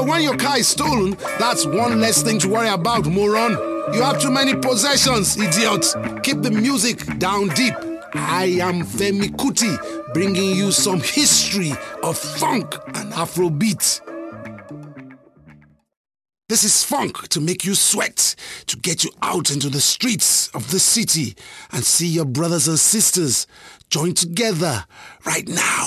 But when your car is stolen, that's one less thing to worry about, moron. You have too many possessions, idiot. Keep the music down deep. I am Femi Kuti, bringing you some history of funk and Afrobeat. This is funk to make you sweat, to get you out into the streets of the city and see your brothers and sisters join together right now.